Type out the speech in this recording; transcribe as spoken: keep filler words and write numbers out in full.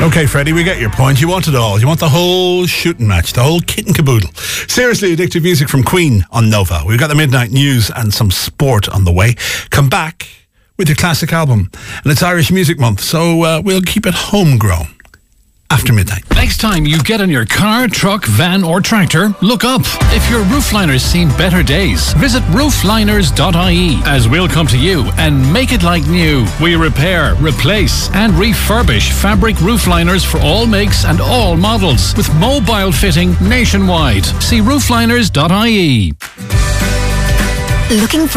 Okay, Freddie, we get your point. You want it all. You want the whole shooting match, the whole kit and caboodle. Seriously addictive music from Queen on Nova. We've got the midnight news and some sport on the way. Come back with your classic album. And it's Irish Music Month, so uh, we'll keep it homegrown. After midnight. Next time you get in your car, truck, van or tractor, look up. If your roofliner's seen better days, visit roofliners dot I E, as we'll come to you and make it like new. We repair, replace and refurbish fabric roofliners for all makes and all models, with mobile fitting nationwide. See roofliners dot I E. Looking for